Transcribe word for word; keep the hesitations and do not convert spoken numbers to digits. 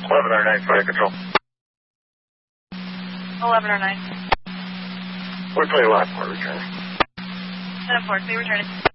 eleven oh nine, fire control. eleven oh nine. We're clear last part, return. ten four, clear returning.